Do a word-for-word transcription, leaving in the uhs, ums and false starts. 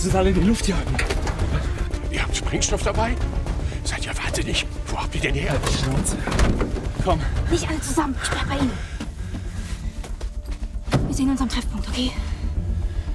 uns alle in die Luft jagen. Ihr habt Sprengstoff dabei? Seid ihr wahnsinnig? Wo habt ihr denn her? Halt die Schnauze. Komm. Nicht alle zusammen. Ich bleib bei Ihnen. Wir sehen uns am Treffpunkt, okay?